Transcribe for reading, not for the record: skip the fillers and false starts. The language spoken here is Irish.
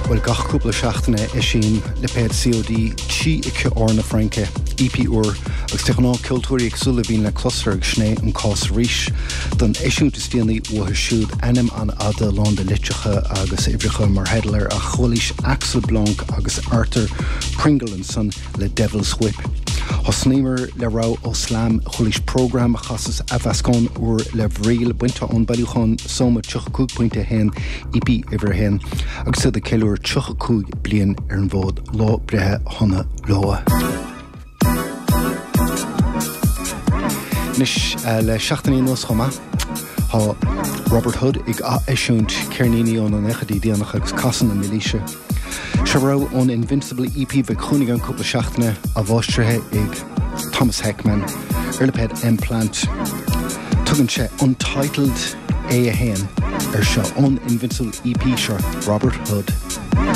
Well gach cúpla seachtainna sin le péad COD tí ice orna Franke EP úr agus teachná cultúirí agsúla bhín le cluster ag sné an cás ríis don éisiúnta stíanaí uatha siúd anim an ada lánda litreacha agus ibrecha mar headler a cholís Axel Blanc agus Arthur Pringleson le Devil's Whip. Hosnímer le rá ó slam cholís program a chasas a bhascán úr le bhríl buinte ón bailúchan soma 32 pointe hen EP iver hen agus sa de ceilúr 32 blian ar an bhód lá brethe honna loa. Nis le seachtaí nos chuma ha Robert Hood ag a eisiúnt ceirníní ón an echadí déanach agus casan na milíse. Se rá ón Invincible EP bheith chunig an cúpla seachtainna a bháistrithe ag Thomas Heckman ar le péad Implant. Tugann sé Untitled é a héan ar seo ón Invincible EP seo Robert Hood.